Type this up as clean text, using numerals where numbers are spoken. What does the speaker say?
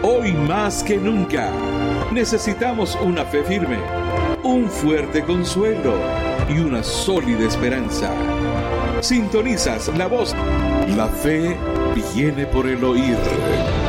Hoy más que nunca, necesitamos una fe firme, un fuerte consuelo y una sólida esperanza. Sintonizas la voz. La fe viene por el oír.